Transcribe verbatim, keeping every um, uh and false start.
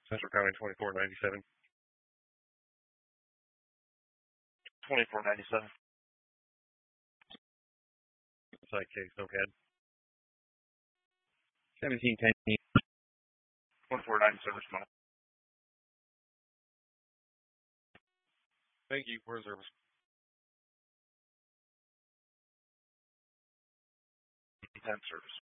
Central County twenty-four ninety-seven. twenty-four ninety-seven. Site case, okay. seventeen ten. twenty-four ninety-seven, small. Thank you for service. ten service.